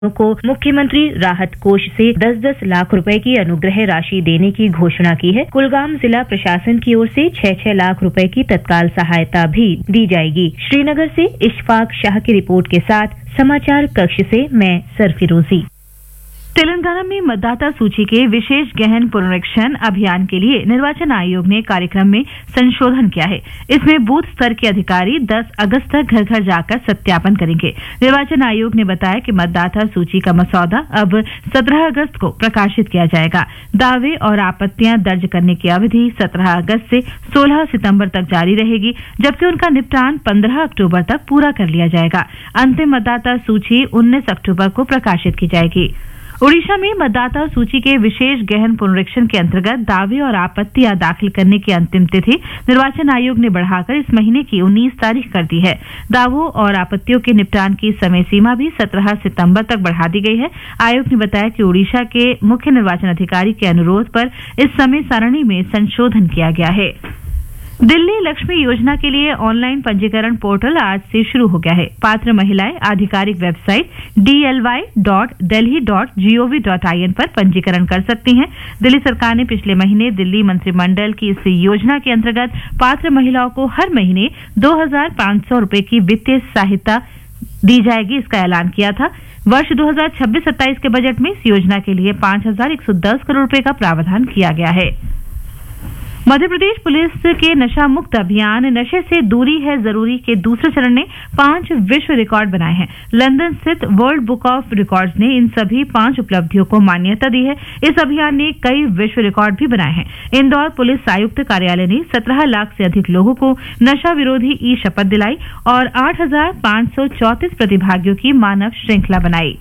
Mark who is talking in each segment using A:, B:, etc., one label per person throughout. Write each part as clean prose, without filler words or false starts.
A: को मुख्यमंत्री राहत कोष से 10-10 लाख रुपए की अनुग्रह राशि देने की घोषणा की है। कुलगाम जिला प्रशासन की ओर से 6-6 लाख रुपए की तत्काल सहायता भी दी जाएगी। श्रीनगर से इशफाक शाह की रिपोर्ट के साथ समाचार कक्ष से मैं सरफिरोजी। तेलंगाना में मतदाता सूची के विशेष गहन पुनरीक्षण अभियान के लिए निर्वाचन आयोग ने कार्यक्रम में संशोधन किया है। इसमें बूथ स्तर के अधिकारी 10 अगस्त तक घर घर जाकर सत्यापन करेंगे। निर्वाचन आयोग ने बताया कि मतदाता सूची का मसौदा अब 17 अगस्त को प्रकाशित किया जाएगा। दावे और आपत्तियां दर्ज करने की अवधि 17 अगस्त से 16 सितंबर तक जारी रहेगी, जबकि उनका निपटान 15 अक्टूबर तक पूरा कर लिया जाएगा। अंतिम मतदाता सूची 19 अक्टूबर को प्रकाशित की जाएगी। ओडिशा में मतदाता सूची के विशेष गहन पुनरीक्षण के अंतर्गत दावे और आपत्तियां दाखिल करने की अंतिम तिथि निर्वाचन आयोग ने बढ़ाकर इस महीने की 19 तारीख कर दी है। दावों और आपत्तियों के निपटान की समय सीमा भी 17 सितंबर तक बढ़ा दी गई है। आयोग ने बताया कि ओडिशा के मुख्य निर्वाचन अधिकारी के अनुरोध पर इस समय सारणी में संशोधन किया गया है। दिल्ली लक्ष्मी योजना के लिए ऑनलाइन पंजीकरण पोर्टल आज से शुरू हो गया है। पात्र महिलाएं आधिकारिक वेबसाइट dly.delhi.gov.in पर पंजीकरण कर सकती हैं। दिल्ली सरकार ने पिछले महीने दिल्ली मंत्रिमंडल की इस योजना के अंतर्गत पात्र महिलाओं को हर महीने 2,500 रुपए की वित्तीय सहायता दी जाएगी, इसका ऐलान किया था। वर्ष 2026-27 के बजट में इस योजना के लिए 5,110 करोड़ रुपए का प्रावधान किया गया है। मध्य प्रदेश पुलिस के नशा मुक्त अभियान नशे से दूरी है जरूरी के दूसरे चरण ने 5 विश्व रिकॉर्ड बनाए हैं। लंदन स्थित वर्ल्ड बुक ऑफ रिकॉर्ड्स ने इन सभी 5 उपलब्धियों को मान्यता दी है। इस अभियान ने कई विश्व रिकॉर्ड भी बनाए हैं। इंदौर पुलिस आयुक्त कार्यालय ने 17 लाख से अधिक लोगों को नशा विरोधी ई शपथ दिलाई और 8,534 प्रतिभागियों की मानव श्रृंखला बनाई।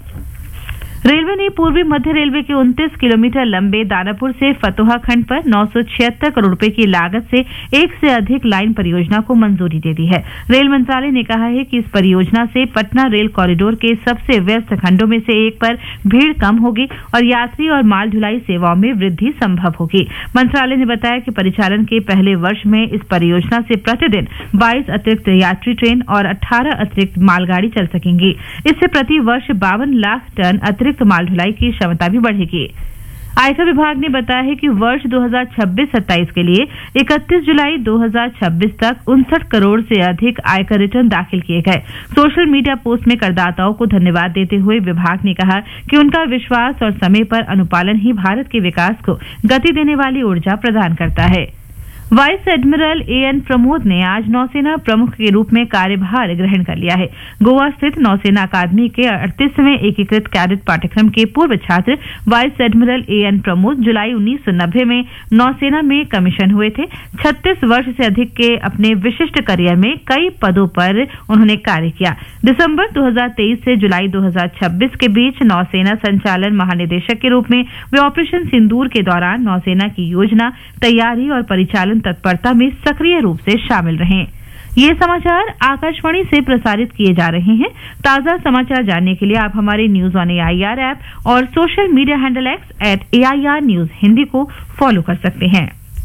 A: रेलवे ने पूर्वी मध्य रेलवे के 29 किलोमीटर लंबे दानापुर से फतोहा खंड पर 976 करोड़ रुपए की लागत से एक से अधिक लाइन परियोजना को मंजूरी दे दी है। रेल मंत्रालय ने कहा है कि इस परियोजना से पटना रेल कॉरिडोर के सबसे व्यस्त खंडों में से एक पर भीड़ कम होगी और यात्री और माल ढुलाई सेवाओं में वृद्धि संभव होगी। मंत्रालय ने बताया कि परिचालन के पहले वर्ष में इस परियोजना से प्रतिदिन 22 अतिरिक्त यात्री ट्रेन और 18 अतिरिक्त मालगाड़ी चल सकेंगी। इससे प्रति वर्ष 52 लाख टन अतिरिक्त माल ढुलाई की क्षमता भी बढ़ेगी। आयकर विभाग ने बताया है कि वर्ष 2026-27 के लिए 31 जुलाई 2026 तक 59 करोड़ से अधिक आयकर रिटर्न दाखिल किए गए। सोशल मीडिया पोस्ट में करदाताओं को धन्यवाद देते हुए विभाग ने कहा कि उनका विश्वास और समय पर अनुपालन ही भारत के विकास को गति देने वाली ऊर्जा प्रदान करता है। वाइस एडमिरल एएन प्रमोद ने आज नौसेना प्रमुख के रूप में कार्यभार ग्रहण कर लिया है। गोवा स्थित नौसेना अकादमी के 38वें एकीकृत कैडेट पाठ्यक्रम के पूर्व छात्र वाइस एडमिरल एएन प्रमोद जुलाई 1990 में नौसेना में कमीशन हुए थे। 36 वर्ष से अधिक के अपने विशिष्ट करियर में कई पदों पर उन्होंने कार्य किया। दिसंबर 2023 से जुलाई 2026 के बीच नौसेना संचालन महानिदेशक के रूप में वे ऑपरेशन सिंदूर के दौरान नौसेना की योजना, तैयारी और परिचालन तत्परता में सक्रिय रूप से शामिल रहे। ये समाचार आकाशवाणी से प्रसारित किए जा रहे हैं। ताजा समाचार जानने के लिए आप हमारे न्यूज ऑन एआईआर ऐप और social media handle @AIR News Hindi को फॉलो कर सकते हैं।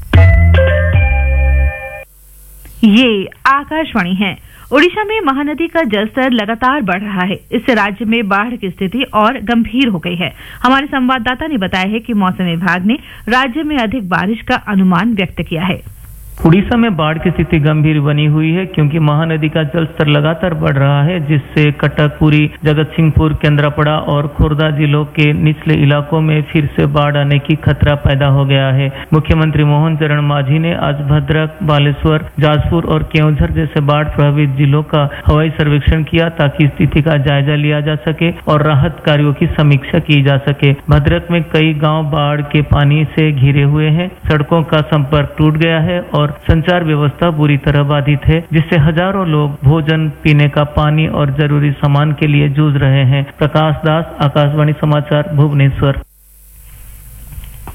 A: ये आकाशवाणी है। ओडिशा में महानदी का जलस्तर लगातार बढ़ रहा है। इससे राज्य में बाढ़ की स्थिति और गंभीर हो गई है। हमारे संवाददाता ने बताया है कि मौसम विभाग ने राज्य में अधिक बारिश का अनुमान व्यक्त किया है।
B: उड़ीसा में बाढ़ की स्थिति गंभीर बनी हुई है क्योंकि महानदी का जलस्तर लगातार बढ़ रहा है, जिससे कटक, पुरी, जगतसिंहपुर, केंद्रापड़ा और खोर्धा जिलों के निचले इलाकों में फिर से बाढ़ आने की खतरा पैदा हो गया है। मुख्यमंत्री मोहन चरण मांझी ने आज भद्रक, बालेश्वर, जाजपुर और केवंझर जैसे बाढ़ प्रभावित जिलों का हवाई सर्वेक्षण किया ताकि स्थिति का जायजा लिया जा सके और राहत कार्यों की समीक्षा की जा सके। भद्रक में कई गाँव बाढ़ के पानी से घिरे हुए हैं, सड़कों का संपर्क टूट गया है और संचार व्यवस्था बुरी तरह बाधित है, जिससे हजारों लोग भोजन, पीने का पानी और जरूरी सामान के लिए जूझ रहे हैं। प्रकाश दास, आकाशवाणी समाचार, भुवनेश्वर।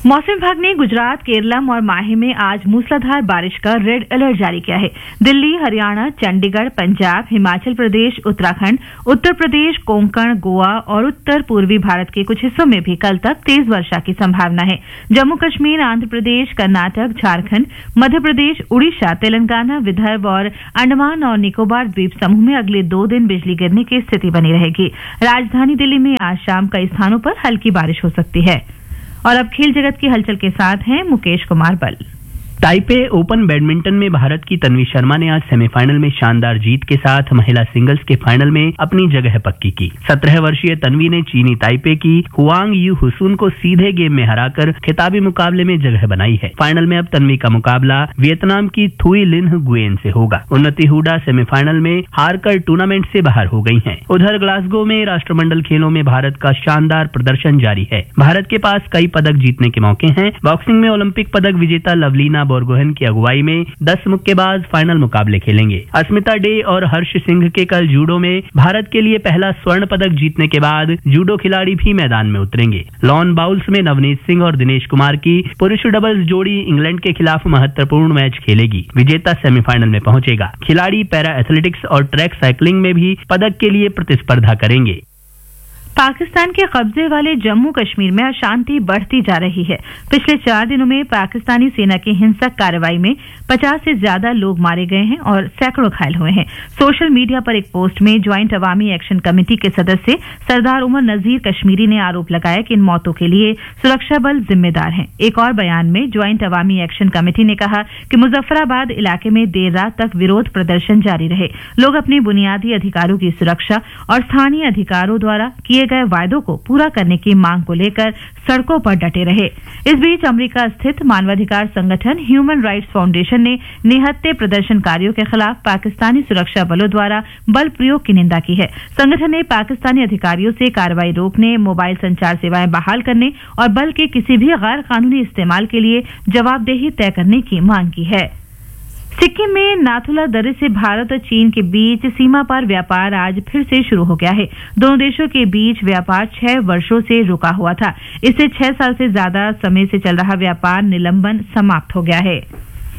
A: मौसम विभाग ने गुजरात, केरलम और माहे में आज मूसलाधार बारिश का रेड अलर्ट जारी किया है। दिल्ली, हरियाणा, चंडीगढ़, पंजाब, हिमाचल प्रदेश, उत्तराखंड, उत्तर प्रदेश, कोंकण, गोवा और उत्तर पूर्वी भारत के कुछ हिस्सों में भी कल तक तेज वर्षा की संभावना है। जम्मू कश्मीर, आंध्र प्रदेश, कर्नाटक, झारखंड, मध्य प्रदेश, उड़ीसा, तेलंगाना, विदर्भ और अंडमान और निकोबार द्वीप समूह में अगले 2 दिन बिजली गिरने की स्थिति बनी रहेगी। राजधानी दिल्ली में आज शाम कई स्थानों पर हल्की बारिश हो सकती है। और अब खेल जगत की हलचल के साथ हैं मुकेश कुमार बल।
C: ताइपे ओपन बैडमिंटन में भारत की तन्वी शर्मा ने आज सेमीफाइनल में शानदार जीत के साथ महिला सिंगल्स के फाइनल में अपनी जगह पक्की की। 17 वर्षीय तन्वी ने चीनी ताइपे की हुआंग यू हुसुन को सीधे गेम में हराकर खिताबी मुकाबले में जगह बनाई है। फाइनल में अब तन्वी का मुकाबला वियतनाम की थुई लिन्ह गुएन से होगा। उन्नति हुडा सेमीफाइनल में हारकर टूर्नामेंट से बाहर हो गई हैं। उधर ग्लासगो में राष्ट्रमंडल खेलों में भारत का शानदार प्रदर्शन जारी है। भारत के पास कई पदक जीतने के मौके हैं। बॉक्सिंग में ओलंपिक पदक विजेता लवलीना बोरगोहेन की अगुवाई में 10 मुक्केबाज फाइनल मुकाबले खेलेंगे। अस्मिता डे और हर्ष सिंह के कल जूडो में भारत के लिए पहला स्वर्ण पदक जीतने के बाद जूडो खिलाड़ी भी मैदान में उतरेंगे। लॉन बाउल्स में नवनीत सिंह और दिनेश कुमार की पुरुष डबल्स जोड़ी इंग्लैंड के खिलाफ महत्वपूर्ण मैच खेलेगी। विजेता सेमीफाइनल में पहुंचेगा। खिलाड़ी पैरा एथलेटिक्स और ट्रैक साइकिलिंग में भी पदक के लिए प्रतिस्पर्धा करेंगे।
A: पाकिस्तान के कब्जे वाले जम्मू कश्मीर में अशांति बढ़ती जा रही है। पिछले 4 दिनों में पाकिस्तानी सेना की हिंसक कार्रवाई में 50 से ज्यादा लोग मारे गए हैं और सैकड़ों घायल हुए हैं। सोशल मीडिया पर एक पोस्ट में ज्वाइंट अवामी एक्शन कमेटी के सदस्य सरदार उमर नजीर कश्मीरी ने आरोप लगाया कि इन मौतों के लिए सुरक्षा बल जिम्मेदार हैं। एक और बयान में ज्वाइंट अवामी एक्शन कमेटी ने कहा कि मुजफ्फराबाद इलाके में देर रात तक विरोध प्रदर्शन जारी रहे। लोग अपने बुनियादी अधिकारों की सुरक्षा और स्थानीय अधिकारों द्वारा किए गए वायदों को पूरा करने की मांग को लेकर सड़कों पर डटे रहे। इस बीच अमेरिका स्थित मानवाधिकार संगठन ह्यूमन राइट्स फाउंडेशन ने निहत्थे प्रदर्शनकारियों के खिलाफ पाकिस्तानी सुरक्षा बलों द्वारा बल प्रयोग की निंदा की है। संगठन ने पाकिस्तानी अधिकारियों से कार्रवाई रोकने, मोबाइल संचार सेवाएं बहाल करने और बल के किसी भी गैर कानूनी इस्तेमाल के लिए जवाबदेही तय करने की मांग की है। सिक्किम में नाथुला दर्रे से भारत और चीन के बीच सीमा पार व्यापार आज फिर से शुरू हो गया है। दोनों देशों के बीच व्यापार 6 वर्षों से रुका हुआ था। इससे 6 साल से ज्यादा समय से चल रहा व्यापार निलंबन समाप्त हो गया है।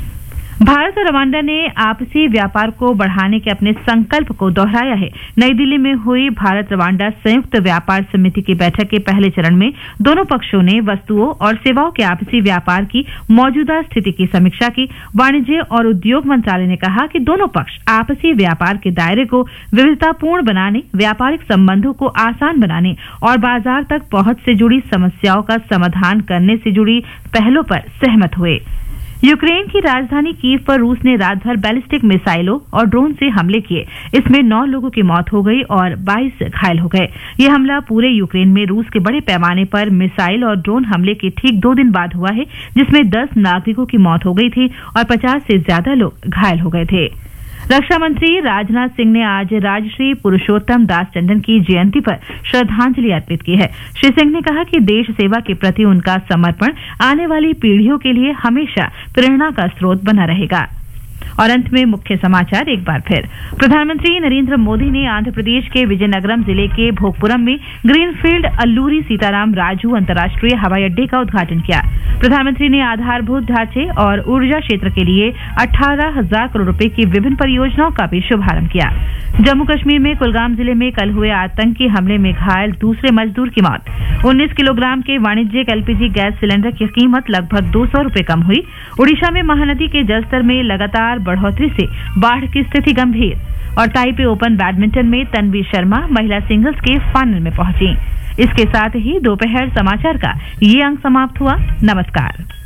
A: भारत और रवांडा ने आपसी व्यापार को बढ़ाने के अपने संकल्प को दोहराया है। नई दिल्ली में हुई भारत रवांडा संयुक्त व्यापार समिति की बैठक के पहले चरण में दोनों पक्षों ने वस्तुओं और सेवाओं के आपसी व्यापार की मौजूदा स्थिति की समीक्षा की। वाणिज्य और उद्योग मंत्रालय ने कहा कि दोनों पक्ष आपसी व्यापार के दायरे को विविधतापूर्ण बनाने, व्यापारिक संबंधों को आसान बनाने और बाजार तक पहुंच से जुड़ी समस्याओं का समाधान करने से जुड़ी पहलों पर सहमत हुए। यूक्रेन की राजधानी कीव पर रूस ने रात भर बैलिस्टिक मिसाइलों और ड्रोन से हमले किए। इसमें 9 लोगों की मौत हो गई और 22 घायल हो गए। यह हमला पूरे यूक्रेन में रूस के बड़े पैमाने पर मिसाइल और ड्रोन हमले के ठीक 2 दिन बाद हुआ है, जिसमें 10 नागरिकों की मौत हो गई थी और 50 से ज्यादा लोग घायल हो गए थे। रक्षा मंत्री राजनाथ सिंह ने आज राजश्री पुरुषोत्तम दास टंडन की जयंती पर श्रद्धांजलि अर्पित की है। श्री सिंह ने कहा कि देश सेवा के प्रति उनका समर्पण आने वाली पीढ़ियों के लिए हमेशा प्रेरणा का स्रोत बना रहेगा। और अंत में मुख्य समाचार एक बार फिर। प्रधानमंत्री नरेंद्र मोदी ने आंध्र प्रदेश के विजयनगरम जिले के भोगपुरम में ग्रीनफील्ड अल्लूरी सीताराम राजू अंतर्राष्ट्रीय हवाई अड्डे का उद्घाटन किया। प्रधानमंत्री ने आधारभूत ढांचे और ऊर्जा क्षेत्र के लिए 18,000 करोड़ रुपए की विभिन्न परियोजनाओं का भी शुभारंभ किया। जम्मू कश्मीर में कुलगाम जिले में कल हुए आतंकी हमले में घायल दूसरे मजदूर की मौत। 19 किलोग्राम के वाणिज्यिक एलपीजी गैस सिलेंडर की कीमत लगभग 200 रुपए कम हुई। ओडिशा में महानदी के जलस्तर में लगातार बढ़ोतरी से बाढ़ की स्थिति गंभीर। और ताइपे ओपन बैडमिंटन में तन्वी शर्मा महिला सिंगल्स के फाइनल में पहुंची। इसके साथ ही दोपहर समाचार का ये अंक समाप्त हुआ। नमस्कार।